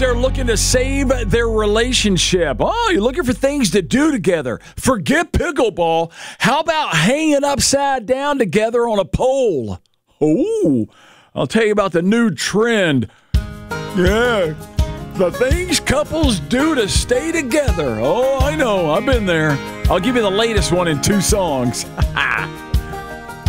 They're looking to save their relationship. Oh, you're looking for things to do together. Forget pickleball. How about hanging upside down together on a pole? Oh, I'll tell you about the new trend. Yeah, the things couples do to stay together. Oh, I know. I've been there. I'll give you the latest one in 2 songs.